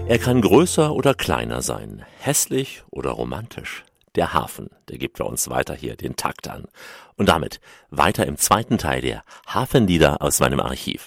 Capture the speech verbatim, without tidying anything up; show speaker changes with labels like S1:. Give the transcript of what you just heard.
S1: Er kann größer oder kleiner sein, hässlich oder romantisch. Der Hafen, der gibt bei uns weiter hier den Takt an. Und damit weiter im zweiten Teil der Hafenlieder aus meinem Archiv.